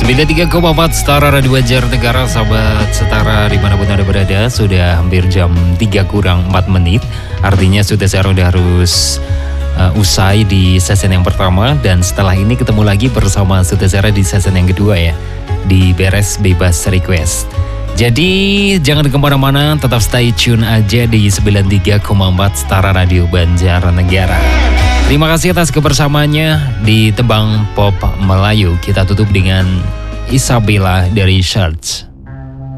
93,4 Setara Radio Banjarnegara, sahabat Setara dimanapun Anda berada. Sudah hampir jam 3 kurang 4 menit. Artinya sudah harus usai di season yang pertama. Dan setelah ini ketemu lagi bersama Sutesara di season yang kedua ya, di Beres Bebas Request. Jadi jangan kemana-mana, tetap stay tune aja di 93,4 Setara Radio Banjarnegara. Terima kasih atas kebersamaannya di Tembang Pop Melayu. Kita tutup dengan Isabella dari Shards.